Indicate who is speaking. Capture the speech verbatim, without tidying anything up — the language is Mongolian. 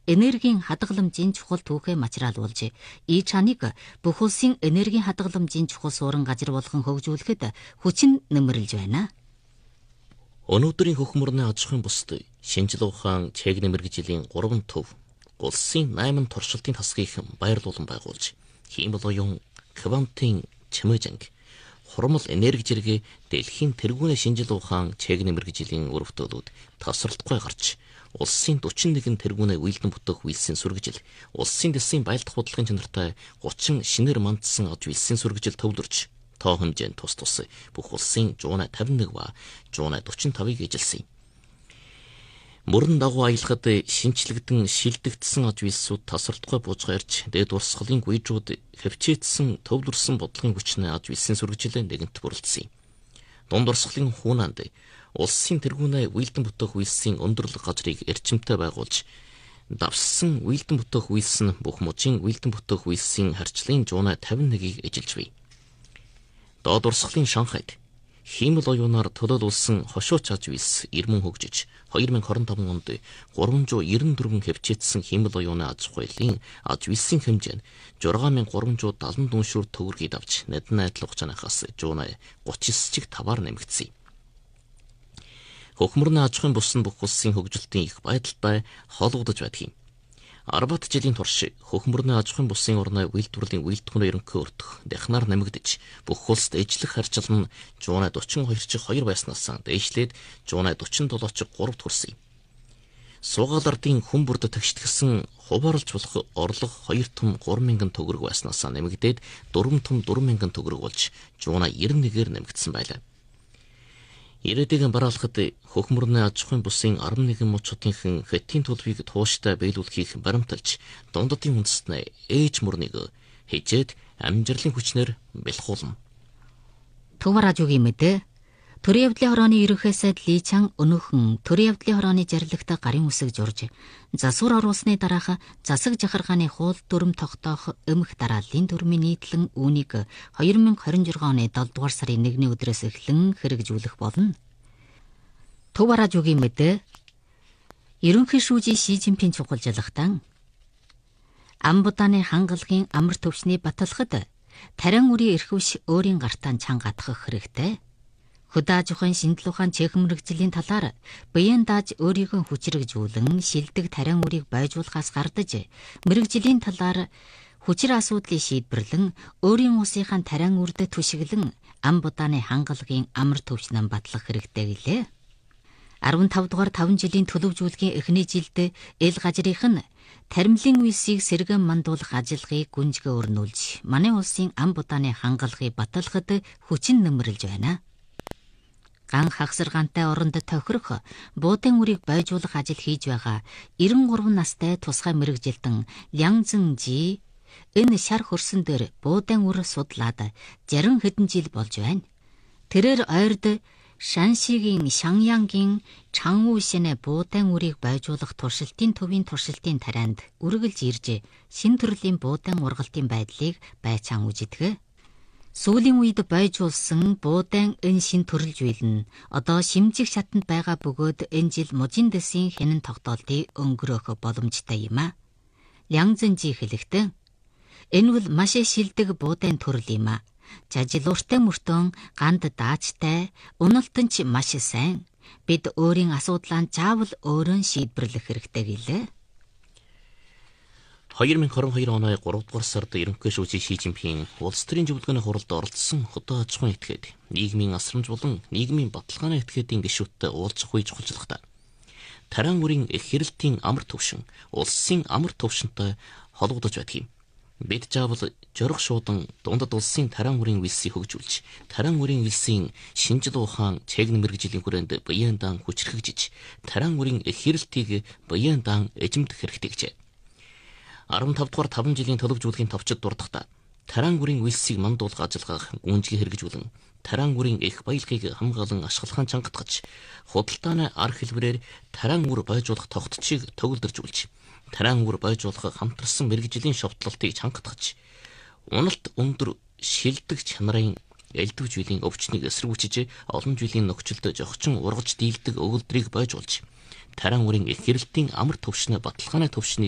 Speaker 1: энергийн хадгаламжийн чухал түүхээ мачраалуулжээ. И чаныг бүх улсын энергийн хадгаламжийн чухал суурин газар болгон хөгжүүлэхэд хүчин нэмэрлэж байна.
Speaker 2: Өнөөдрийн хөхмөрний аж ахуйн бусд шинжлэх ухаан чег нэмэргжлийн гурван төв улсын найман туршилтын тасгийг байрлуулан байгуулж, хиймэл оюун квантын чимээжинг хурмал энерги зэрэг дэлхийн тэргүүний шинжлэх ухаан чег нэмэргжлийн өрөвтөлүүд тасралтгүй гарч, улсын дөрвөн нэгэн тэргүүний уйлдан бүтэх үйлсийн сүргэжил, улсын дэсийн байлдах бодлогын чанартай гучин шинээр мандсан аж үйлсийн сүргэжил төвлөрч, тоо хэмжээнд тус тус бүх улсын жуунаа тавин нэг ба жуунаа дөрвөн тавыг эжилсэн. Мөрөн дагуу аялахад шинчлэгдэн шилдэгдсэн аж үйлсүүд тасралтгүй буужгаа ирж, дээд урсгалын гүйжүүд хөвчээдсэн төвлөрсөн бодлогын хүчнээ аж үйлсийн сүргэжилээ нэгэнт бүрэлдсэн. Дунд урсгалын хуунанд улсын тэргүүнээ уйлдан бүтэх үйлсийн өндөрлөг газрыг эрчимтэй байгуулж, давссан уйлдан бүтэх үйлс нь бүх мужийн уйлдан бүтэх үйлсийн харьцлын жуунаа тавин нэгийг эжилж бий. Доод урсгалын Шанхайд хиймэл оюунаар төлөөлүүлсэн хошууч аж үйлс ирмэн хөгжиж, хоёр мянга хорин таван онд гурван зуун найман дөрвөн хөвчээдсэн хиймэл оюуны аж ахуйлын аж үйлсийн хэмжээ нь шесть мянга гурван зуун седем дүншүүр төгрөгийг давж, надны адил хугацаанаас жуунаа гучин чиг таваар нэмэгдсэн. Хөхмөрний аж ахуйн бус нь бүх улсын хөгжилтийн их байдалтай холбогдож байдаг юм. Арбат жилийн турш хөхмөрний аж ахуйн бусын орны үйлдвэрлэлийн үйлдвэрийн ерөнхий өртөх дахнаар нэмэгдэж, бүх улсад ижлэх харьцал нь жуунаа дөрвөн хоёр чиг хоёр байснаас дээшлээд жуунаа дөрвөн долоо чиг гурав хүрсэн. Суугаал ардын хүн бүрд тэгштгэсэн хуваарлж болох орлого хоёр том гурван мянган төгрөг байснаас нэмэгдээд дөрвөн том дөрвөн мянган төгрөг болж, жуунаа девяносто нэгээр нэмэгдсэн байлаа. Ирээдүйн бараалхад хөхмөрний аж ахуйн бусын арван нэгэн мужуудынхан хэтийн төлөвийг тууштай биелүүлэхийг баримталж, дундадын үндэстнээ ээж мөрнийг хижээд амжилтын хүчнэр бэлхуулна.
Speaker 1: Төв радиогийн мэдээ. Төрийн явдлын хорооны ерөнхий сайд Ли Чан өнөөхөн төрийн явдлын хорооны жаргалагтай гарын үсэг журж, засвар оруулсны дараах засаг жахаргааны хуул дүрм тогтоох өмнөх дарааллын дүрмийн нийтлэн үүнийг хоёр мянга хорин жургаан оны долоо дугаар сарын нэгний өдрөөс эхлэн хэрэгжүүлэх болно. Төв радиогийн мэдээ. Ерөнхий шүүжийн Ши Жинпин чухалжлагтан Амбудааны хангалагын амар төвчний баталгад тарин үрийн эрхвш өөрийн гартаа чанга атгах хэрэгтэй. Хөдөө аж ахуйн шинжлэх ухаан чех мэргэжлийн талаар биеийн дааж өөрийгөө хүчрэгжүүлэн шилдэг тарин үрийг бойжуулахаас гардаж, мэргэжлийн талаар хүчир асуудлыг шийдвэрлэн өөрийн улсынхаа тарин үрд түшиглэн Амбудааны хангалагын амар төвчнөн батлах хэрэгтэй гэлээ. арван тав дугаар таван жилийн төлөвжүүлгийн эхний жилд эл газрынх нь таримлын үйлсийг сэргэн мандуулах ажиллагааг гүнзгий өрнүүлж, манай улсын Амбудааны хангалагыг баталгахад хүчин нэмэрлэж байна. Ган хагсаргаантай оронд тохирох буудын үрийг бойжуулах ажил хийж байгаа девяносто гурван настай тусгай мэргэжилтэн Лян Зэнжи энэ шар хөрсөн дээр буудын үр судлаад жарин хэдэн жил болж байна. Тэрээр ойрд Шаншигийн Шаньянгийн Чангушинэ буудын үрийг бойжуулах туршилтын төвийн туршилтын тарианд үргэлж ирж, шин төрлийн буудын ургалтын байдлыг байцаан үздэг. Сүүлийн үед бойжуулсан буудын энэ шин төрөл зүйл нь одоо шимжих шатанд байгаа бөгөөд энэ жил мужийн дэсийн хянан тогтоолтыг өнгөрөөх боломжтой юм а. Лян Зэнжи хэлэхдээ энэ бол маш шилдэг буудын төрөл юм а. Жажил уртай мөртөн ганд даачтай, уналтан ч маш сайн. Бид өөрийн асуудлаа заавал өөрөө шийдвэрлэх хэрэгтэй гэлээ.
Speaker 2: хоёр мянга хорин хоёр оны гурав дугаар сард ерөнхий шүүжийн Ши Жинпин улс төрийн зөвлөгөөний хуралд оролцсон хөдөө аж ахуйн этгээд, нийгмийн асрамж болон нийгмийн баталгааны этгээдийн гишүүдтэй уулзах үе чухалчлагтаа тарин үрийн их хэрэлтийн амар төвшин улсын амар төвшинтэй холбогдож байдаг юм. Бид заавал жорох шуудан дундад улсын тарин үрийн үйлсийг хөгжүүлж, тарин үрийн үйлсийн шинжлэх ухаан чег мэргэжлийн хүрээнд биеийн даан хүчрхэгжиж, тарин үрийн их хэрэлтийг биеийн даан эзэмдэх хэрэгтэй гэжээ. арван тав дугаар таван жилийн төлөвжүүлгийн товчид дурдахдаа тарин үрийн үйлсийг мандуулах ажиллагааг гүнзгий хэрэгжүүлэн, тарин үрийн их баялагийг хамгаалан ашиглахын чангатгаж, худалдааны ар хэлбэрээр тарин үр бойжуулах тогтцыг төгөлдөржүүлж, тарин үр бойжуулах хамтарсан мэргэжлийн шовтлолтыг чангатгаж, уналт өндөр шилдэг чанарын элдв жилийн өвчнийг эсэргүүцэж, олон жилийн нөхцөлд жогчин ургаж дийлдэг өгүүлбэрийг бойжуулж, тарин үрийн их хэрэлтийн амар төвшний баталгааны төвшнийг